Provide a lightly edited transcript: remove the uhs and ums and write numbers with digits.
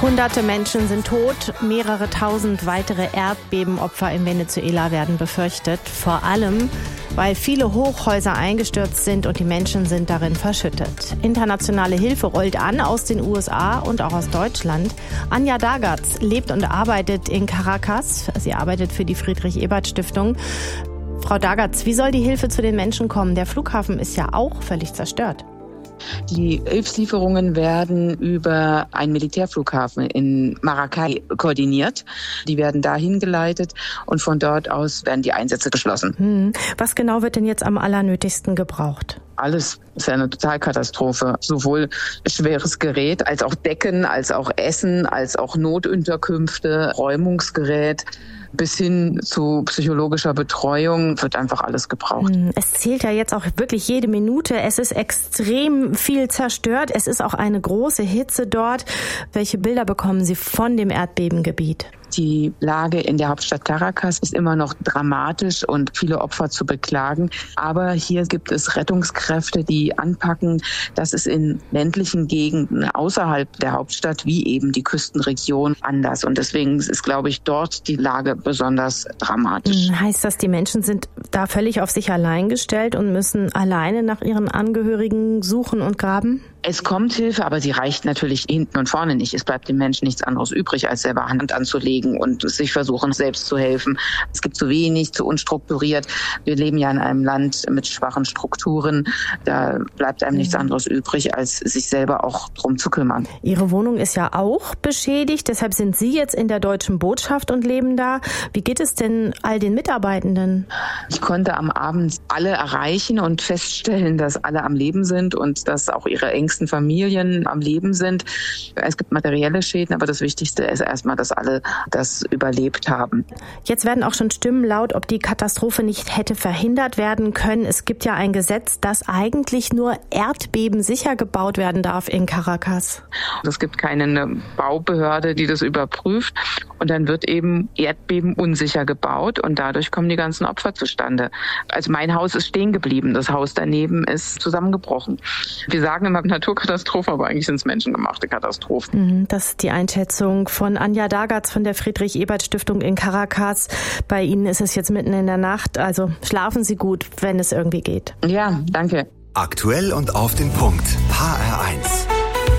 Hunderte Menschen sind tot, mehrere tausend weitere Erdbebenopfer in Venezuela werden befürchtet. Vor allem, weil viele Hochhäuser eingestürzt sind und die Menschen sind darin verschüttet. Internationale Hilfe rollt an aus den USA und auch aus Deutschland. Anja Dagatz lebt und arbeitet in Caracas. Sie arbeitet für die Friedrich-Ebert-Stiftung. Frau Dagatz, wie soll die Hilfe zu den Menschen kommen? Der Flughafen ist ja auch völlig zerstört. Die Hilfslieferungen werden über einen Militärflughafen in Maracay koordiniert. Die werden dahin geleitet und von dort aus werden die Einsätze geschlossen. Was genau wird denn jetzt am allernötigsten gebraucht? Alles ist ja eine Totalkatastrophe. Sowohl schweres Gerät, als auch Decken, als auch Essen, als auch Notunterkünfte, Räumungsgerät bis hin zu psychologischer Betreuung wird einfach alles gebraucht. Es zählt ja jetzt auch wirklich jede Minute. Es ist extrem viel zerstört. Es ist auch eine große Hitze dort. Welche Bilder bekommen Sie von dem Erdbebengebiet? Die Lage in der Hauptstadt Caracas ist immer noch dramatisch und viele Opfer zu beklagen. Aber hier gibt es Rettungskräfte, die anpacken. Das ist in ländlichen Gegenden außerhalb der Hauptstadt, wie eben die Küstenregion, anders. Und deswegen ist, glaube ich, dort die Lage besonders dramatisch. Heißt das, die Menschen sind da völlig auf sich allein gestellt und müssen alleine nach ihren Angehörigen suchen und graben? Es kommt Hilfe, aber sie reicht natürlich hinten und vorne nicht. Es bleibt dem Menschen nichts anderes übrig, als selber Hand anzulegen und sich versuchen, selbst zu helfen. Es gibt zu wenig, zu unstrukturiert. Wir leben ja in einem Land mit schwachen Strukturen. Da bleibt einem nichts anderes übrig, als sich selber auch drum zu kümmern. Ihre Wohnung ist ja auch beschädigt. Deshalb sind Sie jetzt in der deutschen Botschaft und leben da. Wie geht es denn all den Mitarbeitenden? Ich konnte am Abend alle erreichen und feststellen, dass alle am Leben sind und dass auch ihre engsten Familien am Leben sind. Es gibt materielle Schäden, aber das Wichtigste ist erstmal, dass alle das überlebt haben. Jetzt werden auch schon Stimmen laut, ob die Katastrophe nicht hätte verhindert werden können. Es gibt ja ein Gesetz, dass eigentlich nur erdbebensicher gebaut werden darf in Caracas. Es gibt keine Baubehörde, die das überprüft. Und dann wird eben erdbebenunsicher gebaut und dadurch kommen die ganzen Opfer zustande. Also mein Haus ist stehen geblieben, das Haus daneben ist zusammengebrochen. Wir sagen immer Naturkatastrophen, aber eigentlich sind es menschengemachte Katastrophen. Das ist die Einschätzung von Anja Dagatz von der Friedrich-Ebert-Stiftung in Caracas. Bei Ihnen ist es jetzt mitten in der Nacht, also schlafen Sie gut, wenn es irgendwie geht. Ja, danke. Aktuell und auf den Punkt. HR1.